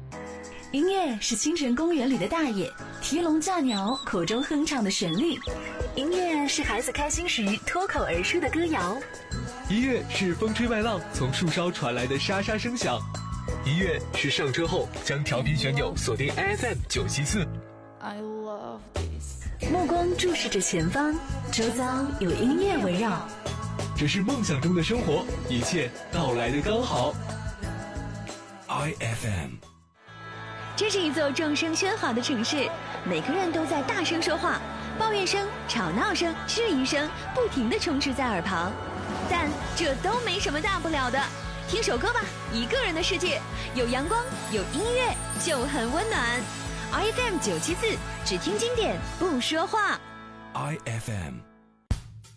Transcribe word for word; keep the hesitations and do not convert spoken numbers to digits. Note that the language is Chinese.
音乐是清晨公园里的大爷提笼架鸟口中哼唱的旋律，音乐是孩子开心时脱口而出的歌谣， 音乐是风吹麦浪从树梢传来的沙沙声响，音乐是上车后将调频旋钮锁定 F M 九七四。 目光注视着前方，周遭有音乐围绕， 这是梦想中的生活，一切到来的刚好。I F M， 这是一座众声喧哗的城市，每个人都在大声说话，抱怨声、吵闹声、质疑声不停地充斥在耳旁，但这都没什么大不了的。听首歌吧，一个人的世界，有阳光，有音乐，就很温暖。I F M 九七四，只听经典，不说话。 I F M。